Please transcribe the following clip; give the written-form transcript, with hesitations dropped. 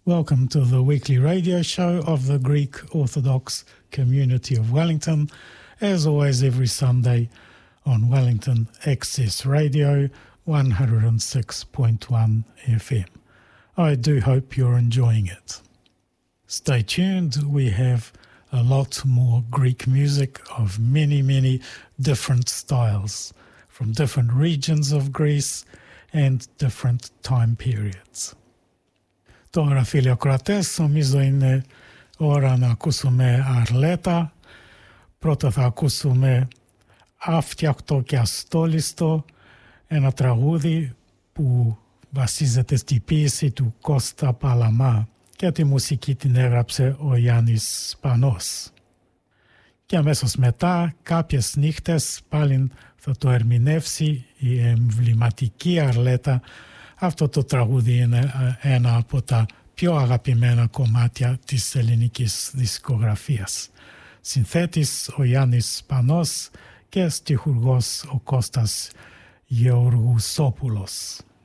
Welcome to the weekly radio show of the Greek Orthodox community of Wellington, as always every Sunday on Wellington Access Radio 106.1 FM. I do hope you're enjoying it. Stay tuned, we have a lot more Greek music of many different styles from different regions of Greece and different time periods. Τώρα φίλοι ακροατές, νομίζω είναι ώρα να ακούσουμε Αρλέτα. Πρώτα θα ακούσουμε Άφτιακτο και Αστόλιστο, ένα τραγούδι που βασίζεται στη ποίηση του Κώστα Παλαμά και τη μουσική την έγραψε ο Γιάννης Σπανός. Και αμέσως μετά, Κάποιες νύχτες, πάλι θα το ερμηνεύσει η εμβληματική Αρλέτα. Αυτό το τραγούδι είναι ένα από τα πιο αγαπημένα κομμάτια της ελληνικής δισκογραφίας. Συνθέτης ο Γιάννης Σπανός και στιχουργός ο Κώστας Γεωργουσόπουλος.